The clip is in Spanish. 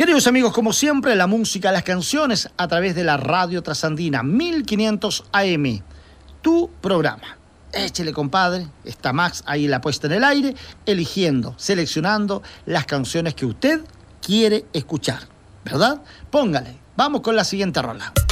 Queridos amigos, como siempre, la música, las canciones a través de la Radio Trasandina 1500 AM. Tu programa. Échele, compadre. Está Max ahí en la puesta en el aire, eligiendo, seleccionando las canciones que usted quiere escuchar. ¿Verdad? Póngale. Vamos con la siguiente rola.